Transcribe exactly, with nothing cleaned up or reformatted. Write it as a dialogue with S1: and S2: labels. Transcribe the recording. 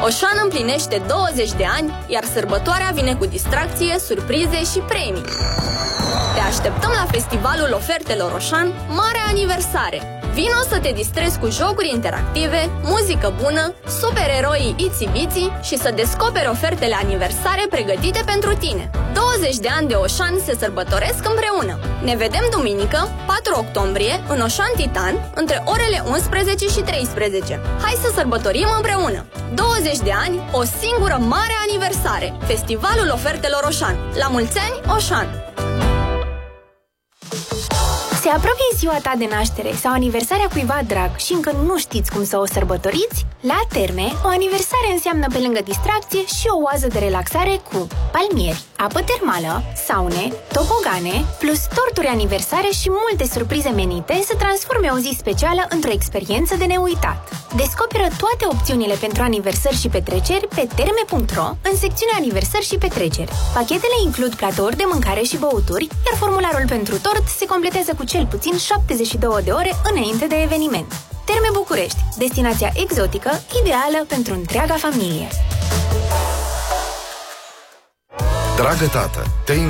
S1: Oșan împlinește douăzeci de ani, iar sărbătoarea vine cu distracție, surprize și premii. Te așteptăm la festivalul ofertelor Oșan, Marea Aniversare. Vino să te distrezi cu jocuri interactive, muzică bună, supereroii Itsy Bitsy și să descoperi ofertele aniversare pregătite pentru tine. douăzeci de ani de Oșan se sărbătoresc împreună. Ne vedem duminică, patru octombrie, în Oșan Titan, între orele unsprezece și treisprezece. Hai să sărbătorim împreună! douăzeci de ani, o singură mare aniversare. Festivalul ofertelor Oșan. La mulți ani, Oșan!
S2: Se apropie ziua ta de naștere sau aniversarea cuiva drag și încă nu știți cum să o sărbătoriți? La Terme, o aniversare înseamnă pe lângă distracție și o oază de relaxare cu palmieri, apă termală, saune, tobogane, plus torturi aniversare și multe surprize menite să transforme o zi specială într-o experiență de neuitat. Descoperă toate opțiunile pentru aniversări și petreceri pe terme punct ro în secțiunea aniversări și petreceri. Pachetele includ platouri de mâncare și băuturi, iar formularul pentru tort se completează cu cel puțin șaptezeci și două de ore înainte de eveniment. Terme București, destinația exotică ideală pentru întreaga familie.
S3: Dragă tată, te